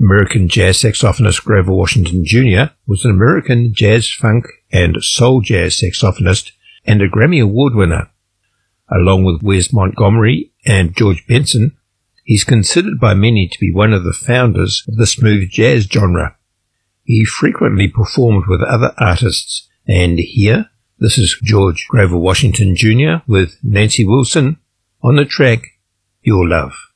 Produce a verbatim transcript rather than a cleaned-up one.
American jazz saxophonist Grover Washington Junior was an American jazz, funk, and soul jazz saxophonist and a Grammy Award winner. Along with Wes Montgomery and George Benson, he's considered by many to be one of the founders of the smooth jazz genre. He frequently performed with other artists, and here, this is George Grover Washington Junior with Nancy Wilson on the track Your Love.